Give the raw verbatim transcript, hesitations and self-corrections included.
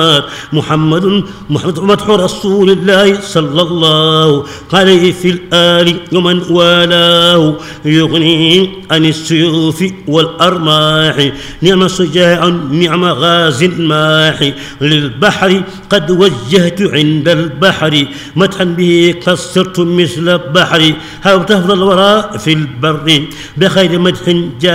محمد محمد مدح رسول الله صلى الله عليه في الآل ومن والاه يغني عن السيوف والأرماح نعم شجاع نعم غاز ماح للبحر قد وجهت عند البحر مدحا به قصرت مثل البحر هاو تفضل الوراء في البر بخير مدح جاء